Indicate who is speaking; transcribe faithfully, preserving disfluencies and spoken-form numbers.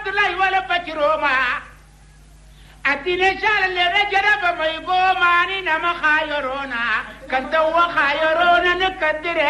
Speaker 1: Abdullahi wala Baciroma addine shalalle rajaba mai goma ni na makhayorona kan tawwa khayorona ne kadire